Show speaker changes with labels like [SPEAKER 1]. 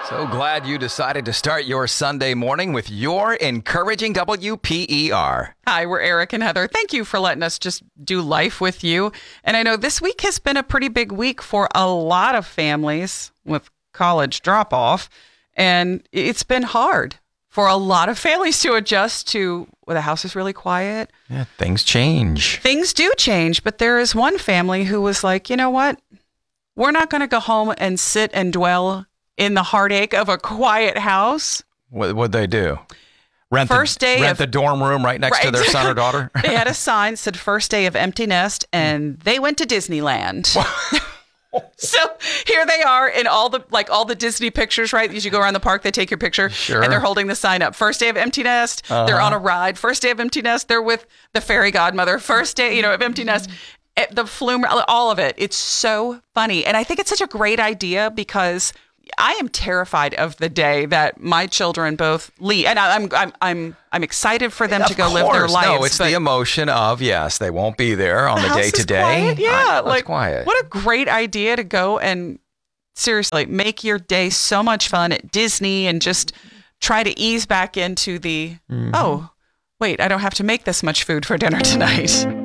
[SPEAKER 1] So glad you decided to start your Sunday morning with your encouraging WPER.
[SPEAKER 2] Hi, we're Eric and Heather. Thank you for letting us just do life with you. And I know this week has been a pretty big week for a lot of families with college drop-off. And it's been hard for a lot of families to adjust to, well, the house is really quiet.
[SPEAKER 1] Yeah, things change.
[SPEAKER 2] Things do change, but there is one family who was like, you know what? We're not going to go home and sit and dwell in the heartache of a quiet house.
[SPEAKER 1] What'd they do? Rent the dorm room right next to their son or daughter?
[SPEAKER 2] They had a sign that said first day of empty nest, and they went to Disneyland. So here they are in all the Disney pictures, right? As you go around the park, they take your picture,
[SPEAKER 1] sure.
[SPEAKER 2] And they're holding the sign up. First day of empty nest. Uh-huh. They're on a ride. First day of empty nest. They're with the fairy godmother. First day, of empty nest. The flume, all of it. It's so funny, and I think it's such a great idea because I am terrified of the day that my children both leave, and I'm excited for them to go live their lives.
[SPEAKER 1] No, it's the emotion of yes, they won't be there on the day to day.
[SPEAKER 2] Yeah,
[SPEAKER 1] quiet.
[SPEAKER 2] What a great idea to go and seriously make your day so much fun at Disney and just try to ease back into the oh, wait, I don't have to make this much food for dinner tonight.